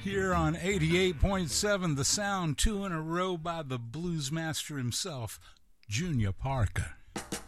Here on 88.7 The Sound, two in a row by the blues master himself, Junior Parker.